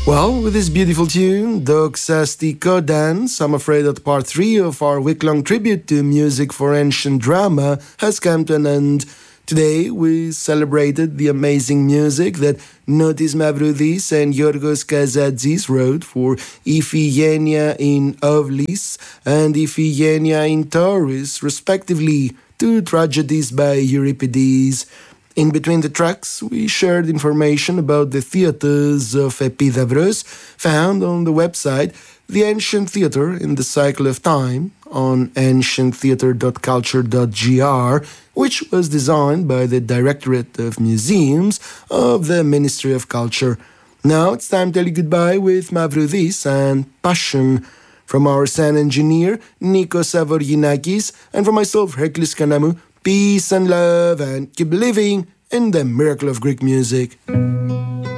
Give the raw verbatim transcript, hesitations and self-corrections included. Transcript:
Well, with this beautiful tune, Doxasti Dance, I'm afraid that part three of our week-long tribute to music for ancient drama has come to an end. Today, we celebrated the amazing music that Notis Mavroudis and Yorgos Kazadzis wrote for Iphigenia in Ovlis and Iphigenia in Tauris, respectively, two tragedies by Euripides. In between the tracks, we shared information about the theatres of Epidavros, found on the website The Ancient Theatre in the Cycle of Time on ancient theatre dot culture dot g r, which was designed by the Directorate of Museums of the Ministry of Culture. Now it's time to tell you goodbye with Mavroudis and Passion. From our sound engineer, Nikos Avoriginakis, and from myself, Hercules Kanamu, peace and love, and keep living in the miracle of Greek music.